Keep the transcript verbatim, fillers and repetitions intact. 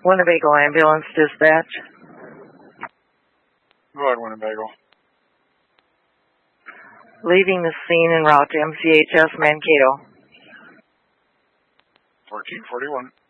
Winnebago Ambulance Dispatch. Go ahead, Winnebago. Leaving the scene en route to M C H S Mankato. fourteen forty-one.